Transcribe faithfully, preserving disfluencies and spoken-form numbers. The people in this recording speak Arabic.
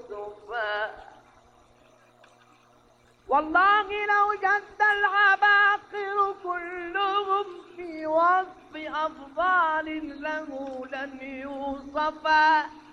يوسفا. والله لو جد العباقر كلهم في وصف أفضال له لن يوصفا.